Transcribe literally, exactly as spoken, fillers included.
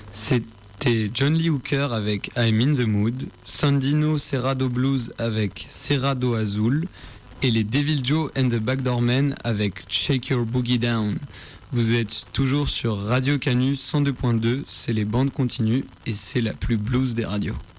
C'était John Lee Hooker avec I'm in the Mood, Sandino Cerrado Blues avec Cerrado Azul et les Devil Joe and the Backdoor Men avec Shake Your Boogie Down. Vous êtes toujours sur Radio Canu cent deux point deux, c'est les bandes continues et c'est la plus blues des radios.